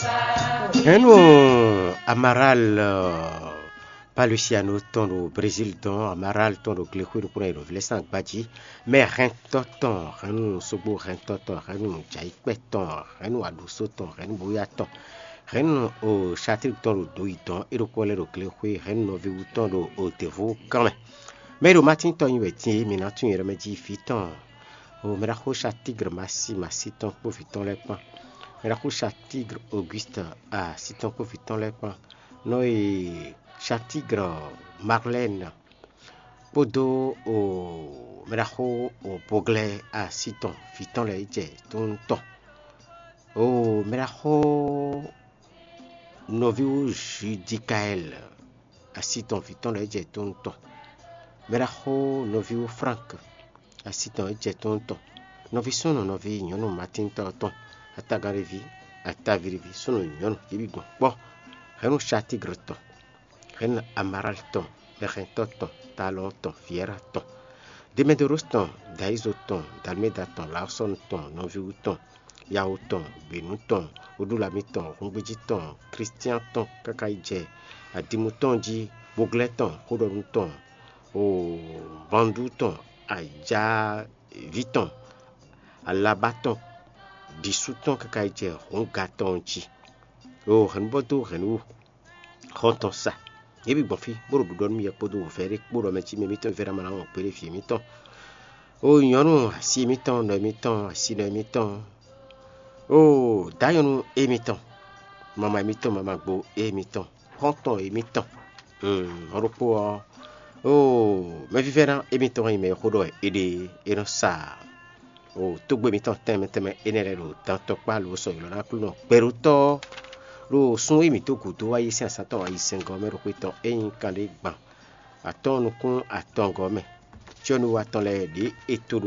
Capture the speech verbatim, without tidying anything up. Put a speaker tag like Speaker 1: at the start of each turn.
Speaker 1: Reno Amaral uh, Paluciano ton do Brésil ton Amaral ton do Glekhouir pour le Vlesan Badji mais rento ton renu Sobo rento ton renu Jaikpe ton renu Aduso ton renu Bouya ton renu au Châtel ton do Douiton et le Colère au Glekhouir renu Novi ton do Otevo quand même mais le matin ton yeti minatu remedi fiton au Meracho Chatigre Massi Massi ton pour fiton les pans Meracho Tigre Auguste à Citon Profiton les pans Noé Chatigre Marlène Podo au Meracho au Boglais à Citon Fiton les Dje ton ton au Meracho Novio Judicael à Citon Fiton les Dje ton ton Meracho Novio Franck à Citon Dje ton ton Novi sono novi nyono matin ton Atagarevi, Atavirivi, sono yon, Yibigon. Bon, Renou Chatigre ton, Ren Amaral ton, Merento ton, Talon ton, Fiera ton, Demedoros ton, Daiso ton, Dalmeda ton, Larson ton, Noviou ton, Yao ton, Benou ton, Odoulami ton, Rumbiji ton, Christian ton, Kakaïdje, Adimouton di, Bouglé ton, Rodon ton, O Bandou ton, Aja Viton, Alabaton, Disouton kakaïdje rongaton chi oh renbodo renu ronton sa yebi bonfi boro budon mi yapodo fere boro mechi mi miton vera mana on pere fi miton oh yono si miton no miton si no miton oh dayonu e miton mama miton mama gbo e miton ronton e miton hmm oropo oh me vivera e miton e me rodo e de e no sa o tugbe mi ton teme teme enere lo tanto pa lo so lo na kuno pero to lo sun mi to kuto ayi sen satan ayi sen go me ro pe ton eyin kan le gban aton nu kun aton go me ti onu wa ton le de eto